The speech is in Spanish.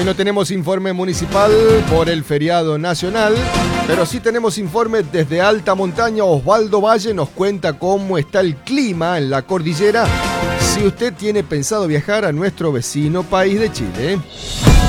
Hoy no tenemos informe municipal por el feriado nacional, pero sí tenemos informe desde alta montaña. Osvaldo Valle nos cuenta cómo está el clima en la cordillera si usted tiene pensado viajar a nuestro vecino país de Chile.